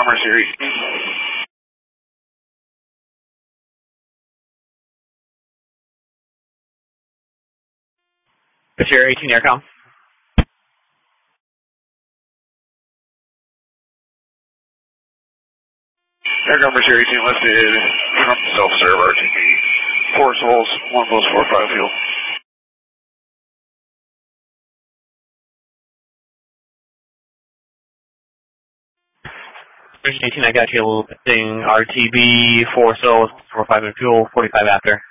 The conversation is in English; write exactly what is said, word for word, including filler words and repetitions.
Mercer eighteen. Mercer eighteen, Aircom. Aircom Mercer eighteen listed from self-serve R T B. Four souls, one plus four five fuel. Mercer eighteen, I got you listing R T B, four souls, four five and fuel, forty-five after.